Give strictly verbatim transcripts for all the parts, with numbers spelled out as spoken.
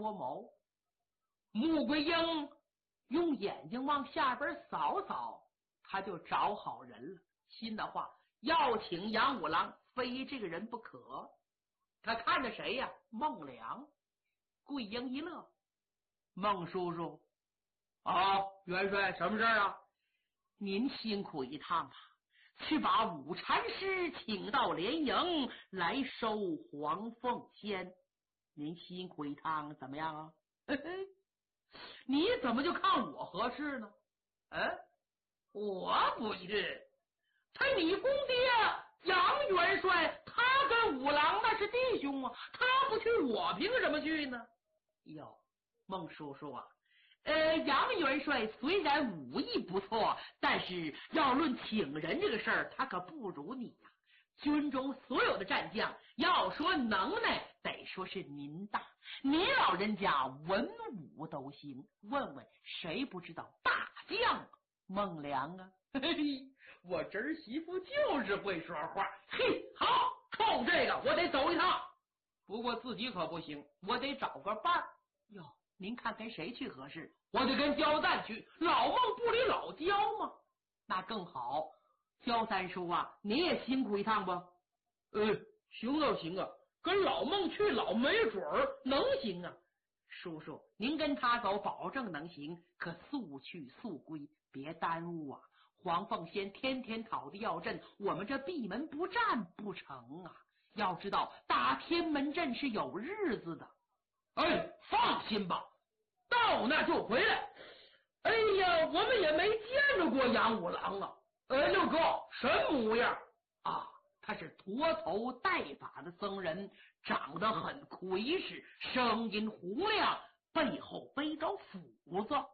我谋。穆桂英用眼睛往下边扫扫，他就找好人了。心的话，要请杨五郎，非这个人不可。他看着谁呀？孟良。桂英一乐，孟叔叔，啊，元帅，什么事啊？您辛苦一趟吧，去把武禅师请到连营来收黄凤仙。您辛苦一趟，怎么样啊？嘿嘿，你怎么就看我合适呢？嗯，我不去，他你公爹杨元帅，他跟五郎那是弟兄啊，他不去，我凭什么去呢？哟，孟叔叔啊，呃，杨元帅虽然武艺不错，但是要论请人这个事儿，他可不如你呀、啊。军中所有的战将，要说能耐，得说是您大。您老人家文武都行，问问谁不知道大将孟良啊？嘿嘿，我侄儿媳妇就是会说话。嘿，好，冲这个我得走一趟，不过自己可不行，我得找个伴儿。哟，您看跟谁去合适？我得跟焦赞去，老孟不离老焦嘛，那更好。焦三叔啊，你也辛苦一趟吧？呃，行啊行啊，跟老孟去老没准儿能行啊。叔叔，您跟他走，保证能行，可速去速归，别耽误啊。黄凤仙天天讨的要阵，我们这闭门不战不成啊。要知道打天门阵是有日子的。哎，放心吧，到那就回来。哎呀，我们也没见着过杨五郎啊。呃，六哥，什么模样啊？他是驼头戴发的僧人，长得很魁实，声音洪亮，背后背着斧子。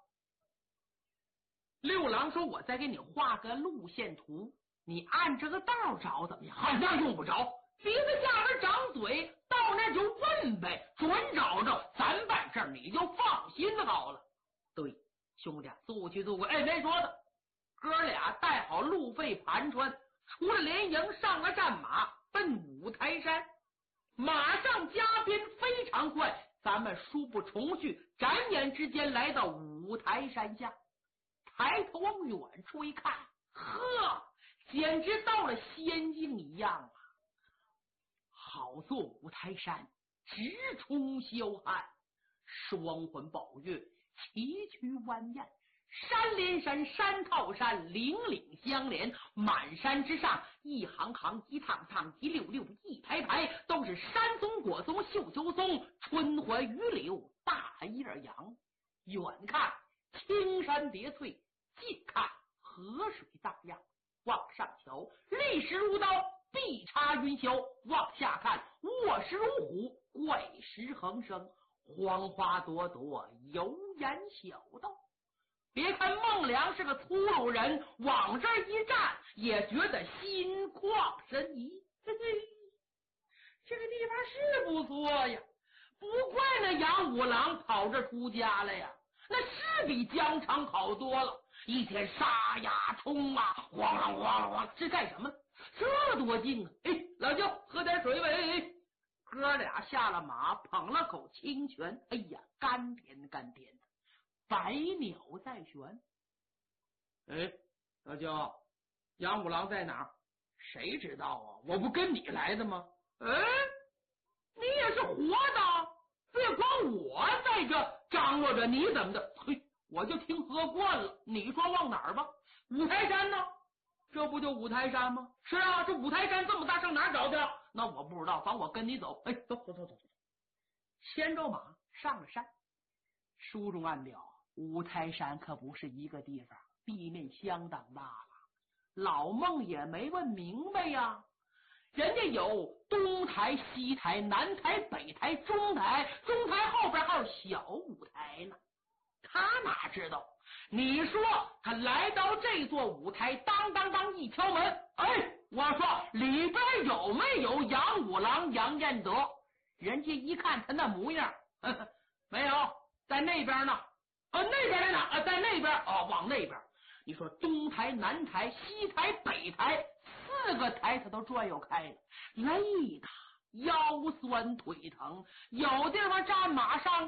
六郎说：“我再给你画个路线图，你按这个道找怎么样？”好像用不着，鼻子下边长嘴，到那就问呗，准找着，咱办事儿你就放心的好了。对，兄弟，速去速归。哎，没说的。哥俩带好路费盘缠，出了连营，上了战马，奔五台山。马上加鞭非常快，咱们书不重叙，眨眼之间来到五台山下。抬头往远处一看，呵，简直到了仙境一样啊！好座五台山，直冲霄汉，双魂宝月，崎岖蜿蜒。山连山，山靠山，岭岭相连，满山之上，一行行，一趟趟，一溜溜，一排排，都是山松、果松、绣球松、春槐、榆柳、大叶杨。远看青山叠翠，近看河水荡漾。往上瞧，立石如刀，碧插云霄；往下看，卧石如虎，怪石横生，黄花朵朵，油盐小道。别看孟良是个粗鲁人，往这一站也觉得心旷神怡。嘿嘿，这个地方是不错呀，不怪那杨五郎跑这出家了呀，那是比疆场好多了。一天杀呀冲啊，晃啷晃啷晃，这干什么？这多劲啊！哎，老舅，喝点水呗。哥俩下了马，捧了口清泉，哎呀，甘甜甘甜的。百鸟在旋。哎，老舅，杨五郎在哪儿？谁知道啊？我不跟你来的吗？哎，你也是活的，别光我在这张罗着，你怎么的？嘿，我就听喝惯了。你说往哪儿吧？五台山呢？这不就五台山吗？是啊，这五台山这么大，上哪儿找去？那我不知道，反正我跟你走。哎，走走走走走，牵着马上了山。书中暗表，五台山可不是一个地方，地面相当大了。老孟也没问明白呀，人家有东台、西台、南台、北台、中台，中台后边还有小舞台呢。他哪知道？你说他来到这座舞台，当当当一敲门，哎，我说里边有没有杨五郎、杨彦德？人家一看他那模样，呵呵，没有，在那边呢。啊，那边在哪？啊，在那边。哦，往那边。你说东台、南台、西台、北台，四个台他都转悠开了，累的腰酸腿疼，有地方站马上